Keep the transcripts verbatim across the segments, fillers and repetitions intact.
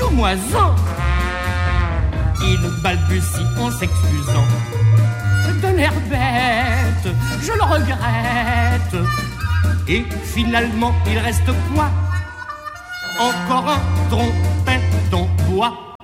choumoiseau. Il balbutie en s'excusant. De l'air bête, je le regrette. Et finalement, il reste quoi? Encore un trompette en bois.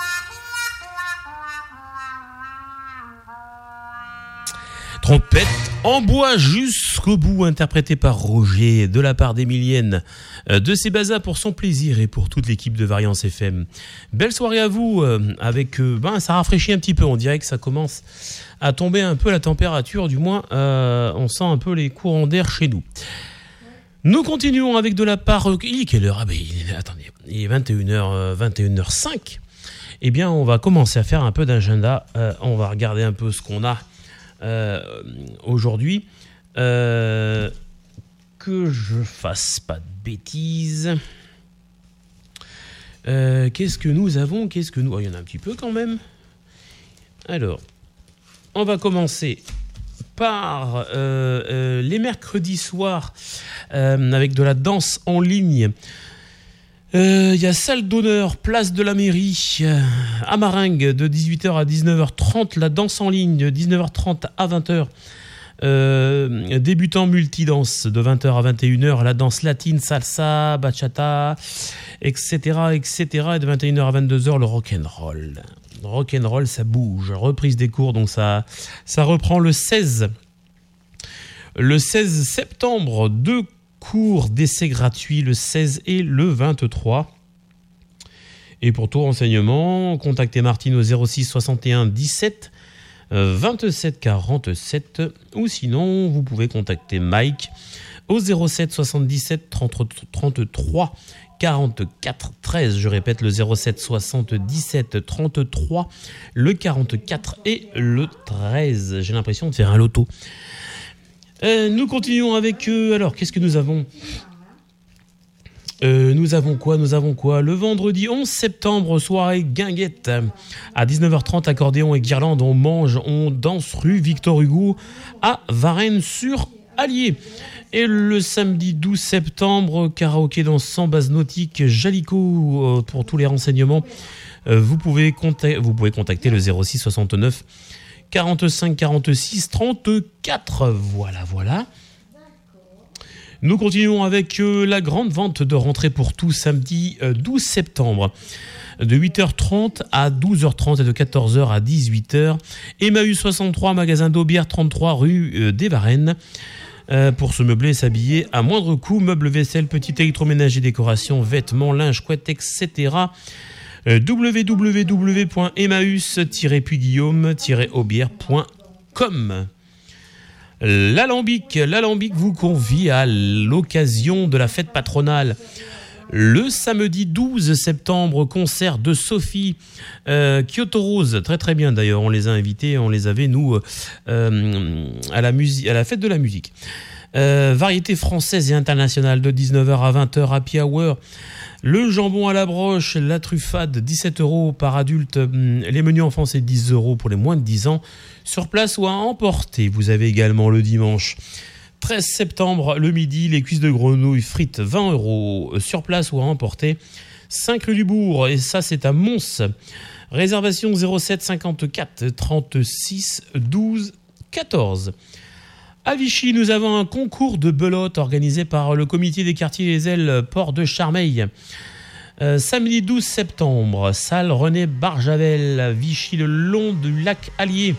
Trompette en bois jusqu'au bout, interprété par Roger, de la part d'Emilienne, de Sébaza pour son plaisir et pour toute l'équipe de Variance F M. Belle soirée à vous, avec, ben, ça rafraîchit un petit peu, on dirait que ça commence à tomber un peu la température, du moins euh, on sent un peu les courants d'air chez nous. Nous continuons avec de la part... Il est quelle heure? Ah ben, il est, attendez, il est vingt et une heures, vingt et une heures cinq. Eh bien, on va commencer à faire un peu d'agenda, euh, on va regarder un peu ce qu'on a Euh, aujourd'hui, euh, que je fasse pas de bêtises. Euh, qu'est-ce que nous avons Qu'est-ce que nous... Oh, il y en a un petit peu quand même. Alors, on va commencer par euh, euh, les mercredis soirs euh, avec de la danse en ligne. Il euh, y a salle d'honneur, place de la mairie, euh, à Maringue, de dix-huit heures à dix-neuf heures trente, la danse en ligne, de dix-neuf heures trente à vingt heures, euh, débutant multidance, de vingt heures à vingt et une heures, la danse latine, salsa, bachata, et cetera, et cetera, et de vingt et une heures à vingt-deux heures, le rock'n'roll. Rock'n'roll, ça bouge, reprise des cours, donc ça, ça reprend le seize. Le seize septembre, deux cours d'essai gratuits le seize et le vingt-trois. Et pour tout renseignement, contactez Martine au zéro six soixante et un dix-sept vingt-sept quarante-sept ou sinon vous pouvez contacter Mike au zéro sept soixante-dix-sept trente-trois quarante-quatre treize. Je répète, le zéro sept soixante-dix-sept trente-trois, le quarante-quatre et le treize. J'ai l'impression de faire un loto. Euh, nous continuons avec... Euh, alors, qu'est-ce que nous avons euh, Nous avons quoi Nous avons quoi Le vendredi onze septembre, soirée guinguette. À dix-neuf heures trente, accordéon et guirlande, on mange, on danse rue Victor Hugo à Varennes-sur-Allier. Et le samedi douze septembre, karaoké dans Sambaz Nautique, Jalico, euh, pour tous les renseignements. Euh, vous, pouvez conta- vous pouvez contacter le zéro six soixante-neuf quarante-cinq quarante-six trente-quatre. Voilà, voilà. Nous continuons avec euh, la grande vente de rentrée pour tous, samedi euh, douze septembre, de huit heures trente à douze heures trente et de quatorze heures à dix-huit heures. Emmaüs soixante-trois, magasin d'Aubière, trente-trois rue euh, des Varennes. Euh, pour se meubler et s'habiller à moindre coût, meubles, vaisselle, petit électroménager, décoration, vêtements, linge, couette, et cetera. w w w point emmaüs tiret puis guillaume tiret aubière point com. L'Alambic, l'Alambic vous convie à l'occasion de la fête patronale. Le samedi douze septembre, concert de Sophie, euh, Kyoto Rose, très très bien d'ailleurs, on les a invités, on les avait nous euh, à, la musique, à la fête de la musique. Euh, variété française et internationale de dix-neuf heures à vingt heures, happy hour. Le jambon à la broche, la truffade, dix-sept euros par adulte. Les menus enfants, c'est dix euros pour les moins de dix ans. Sur place ou à emporter. Vous avez également le dimanche treize septembre, le midi, les cuisses de grenouille frites, vingt euros. Sur place ou à emporter. cinq rue du Bourg, et ça, c'est à Mons. Réservation zéro sept cinquante-quatre trente-six douze quatorze. À Vichy, nous avons un concours de belote organisé par le comité des quartiers Les Ailes, port de Charmeil. Euh, samedi douze septembre, salle René Barjavel, Vichy, le long du lac Allier.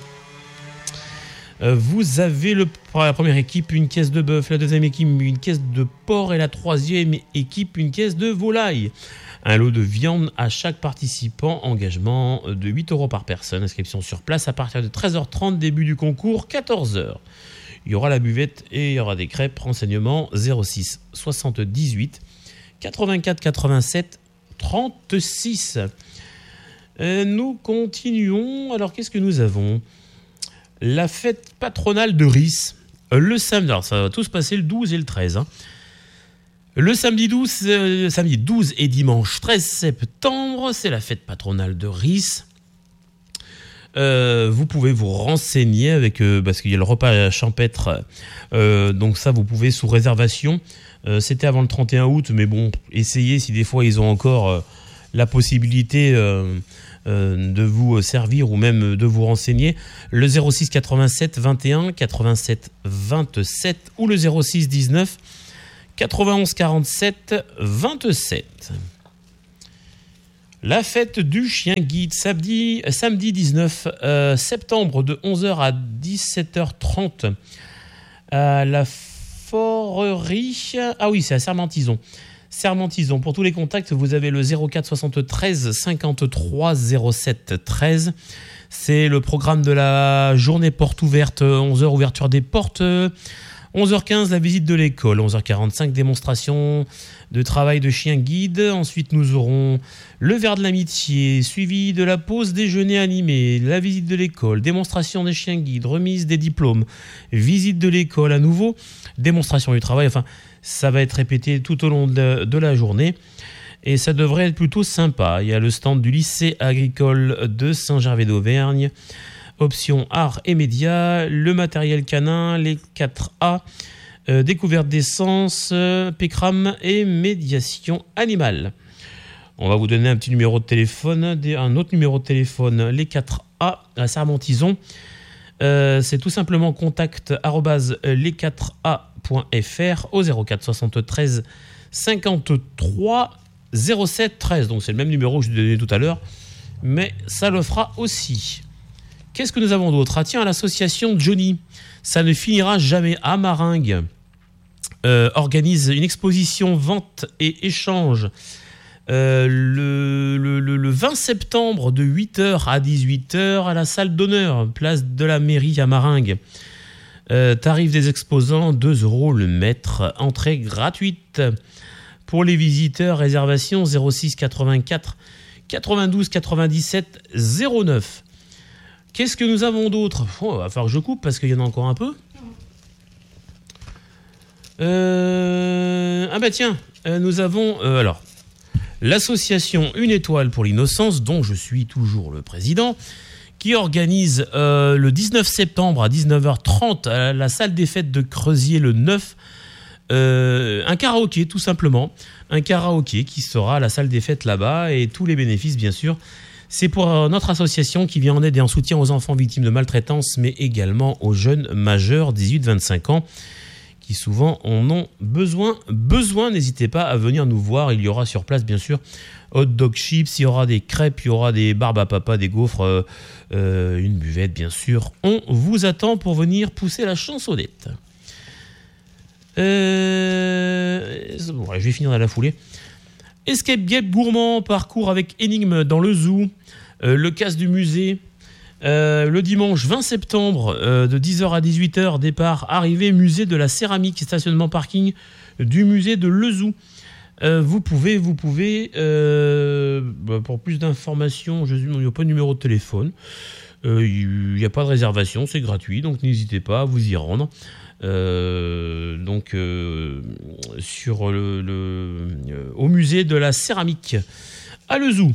Euh, vous avez le, pour la première équipe une caisse de bœuf, la deuxième équipe une caisse de porc et la troisième équipe une caisse de volaille. Un lot de viande à chaque participant, engagement de huit euros par personne, inscription sur place à partir de treize heures trente, début du concours, quatorze heures. Il y aura la buvette et il y aura des crêpes. Renseignements zéro six soixante-dix-huit quatre-vingt-quatre quatre-vingt-sept trente-six. Euh, nous continuons. Alors, qu'est-ce que nous avons ? La fête patronale de Ris. Euh, le samedi, alors ça va tous passer le douze et le treize. Hein. Le samedi douze, euh, samedi douze et dimanche treize septembre, c'est la fête patronale de Ris. Euh, vous pouvez vous renseigner avec euh, parce qu'il y a le repas champêtre, euh, donc ça vous pouvez sous réservation. Euh, c'était avant le trente et un août, mais bon, essayez si des fois ils ont encore euh, la possibilité euh, euh, de vous servir ou même de vous renseigner, le zéro six quatre-vingt-sept vingt et un quatre-vingt-sept vingt-sept ou le zéro six dix-neuf quatre-vingt-onze quarante-sept vingt-sept. La fête du chien guide, samedi, samedi dix-neuf euh, septembre de onze heures à dix-sept heures trente à la forerie. Ah oui, c'est à Sermentizon. Sermentizon. Pour tous les contacts, vous avez le zéro quatre soixante-treize cinquante-trois zéro sept treize. C'est le programme de la journée porte ouverte, onze heures ouverture des portes. onze heures quinze, la visite de l'école. onze heures quarante-cinq, démonstration de travail de chien guide. Ensuite, nous aurons le verre de l'amitié, suivi de la pause déjeuner animée, la visite de l'école, démonstration des chiens guides, remise des diplômes, visite de l'école à nouveau, démonstration du travail. Enfin, ça va être répété tout au long de, de la journée. Et ça devrait être plutôt sympa. Il y a le stand du lycée agricole de Saint-Gervais d'Auvergne. Option art et médias, le matériel canin, les quatre A, euh, découverte d'essence, euh, P C R A M et médiation animale. On va vous donner un petit numéro de téléphone, un autre numéro de téléphone, les quatre A à Sermentizon. Euh, c'est tout simplement contact arobase les quatre a point f r au zéro quatre soixante-treize cinquante-trois zéro sept treize. Donc c'est le même numéro que je vous ai donné tout à l'heure, mais ça le fera aussi. Qu'est-ce que nous avons d'autre? Ah tiens, l'association Johnny, ça ne finira jamais, à Maringues, euh, organise une exposition vente et échange euh, le, le, le, le vingt septembre de huit heures à dix-huit heures à la salle d'honneur, place de la mairie à Maringues. Euh, tarif des exposants, deux euros le mètre, entrée gratuite. Pour les visiteurs, réservation zéro six quatre-vingt-quatre quatre-vingt-douze quatre-vingt-dix-sept zéro neuf. Qu'est-ce que nous avons d'autre? Oh, il va falloir que je coupe parce qu'il y en a encore un peu. Euh... Ah bah tiens, euh, nous avons... Euh, alors, l'association Une Étoile pour l'Innocence, dont je suis toujours le président, qui organise euh, le dix-neuf septembre à dix-neuf heures trente à la salle des fêtes de Creusier le neuf, euh, un karaoké tout simplement. Un karaoké qui sera à la salle des fêtes là-bas et tous les bénéfices bien sûr. C'est pour notre association qui vient en aide et en soutien aux enfants victimes de maltraitance, mais également aux jeunes majeurs dix-huit à vingt-cinq ans, qui souvent en ont besoin. Besoin, n'hésitez pas à venir nous voir. Il y aura sur place, bien sûr, hot dog chips, il y aura des crêpes, il y aura des barbes à papa, des gaufres, euh, une buvette, bien sûr. On vous attend pour venir pousser la chansonnette. Euh... Bon, je vais finir dans la foulée. Escape Game gourmand, parcours avec énigmes dans le zoo, euh, le casse du musée, euh, le dimanche vingt septembre euh, de dix heures à dix-huit heures, départ, arrivée, musée de la céramique, stationnement parking du musée de Le Zoo. Euh, vous pouvez, vous pouvez, euh, bah, pour plus d'informations, je, il n'y a pas de numéro de téléphone, euh, il n'y a pas de réservation, c'est gratuit, donc n'hésitez pas à vous y rendre. Euh, donc euh, sur le, le euh, au musée de la céramique à Le Zoo.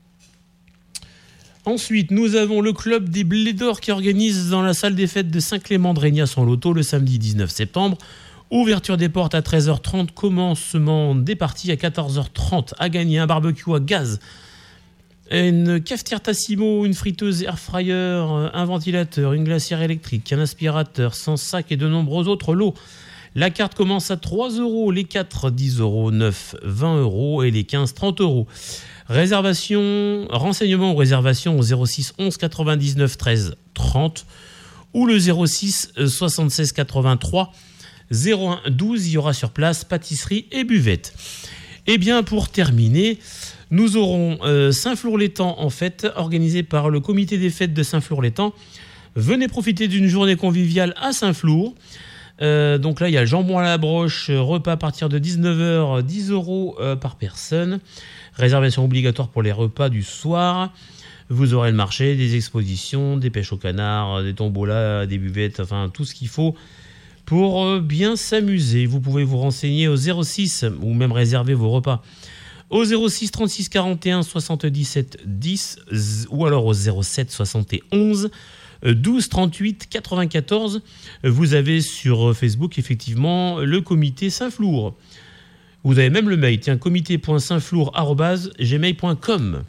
Ensuite, nous avons le club des Blédors qui organise dans la salle des fêtes de Saint-Clément-de-Régnas son loto le samedi dix-neuf septembre. Ouverture des portes à treize heures trente, commencement des parties à quatorze heures trente. À gagner un barbecue à gaz, une cafetière Tassimo, une friteuse air fryer, un ventilateur, une glacière électrique, un aspirateur, sans sac et de nombreux autres lots. La carte commence à trois euros, les quatre dix euros, neuf vingt euros et les quinze trente euros. Réservation, renseignements ou réservation au zéro six onze quatre-vingt-dix-neuf treize trente ou le zéro six soixante-seize quatre-vingt-trois zéro un douze. Il y aura sur place pâtisserie et buvette. Et bien pour terminer, nous aurons euh, Saint-Flour-l'Étang en fête, organisé par le comité des fêtes de Saint-Flour-l'Étang. Venez profiter d'une journée conviviale à Saint-Flour. Euh, donc là, il y a le jambon à la broche, repas à partir de dix-neuf heures, dix euros euh, par personne. Réservation obligatoire pour les repas du soir. Vous aurez le marché, des expositions, des pêches au canard, des tombolas, des buvettes, enfin tout ce qu'il faut pour euh, bien s'amuser. Vous pouvez vous renseigner au zéro six ou même réserver vos repas au zéro six trente-six quarante et un soixante-dix-sept dix ou alors au zéro sept soixante et onze douze trente-huit quatre-vingt-quatorze. Vous avez sur Facebook effectivement le comité Saint-Flour. Vous avez même le mail, tiens, comité point saint-flour arobase gmail point com.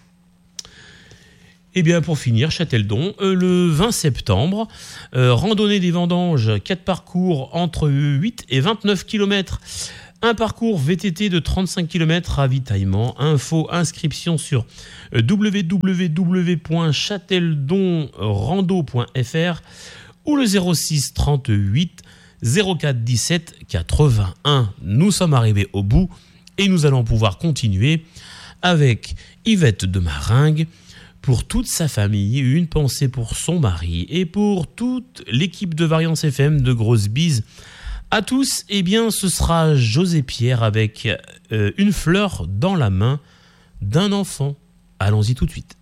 Et bien pour finir, Châteldon, euh, le vingt septembre, euh, randonnée des vendanges, quatre parcours entre huit et vingt-neuf kilomètres. Un parcours V T T de trente-cinq kilomètres, ravitaillement, info, inscription sur w w w point châteldon rando point f r ou le zéro six trente-huit zéro quatre dix-sept quatre-vingt-un. Nous sommes arrivés au bout et nous allons pouvoir continuer avec Yvette de Maringue. Pour toute sa famille, une pensée pour son mari et pour toute l'équipe de Variance F M, de grosses bises à tous. Eh bien, ce sera José Pierre avec euh, une fleur dans la main d'un enfant. Allons-y tout de suite.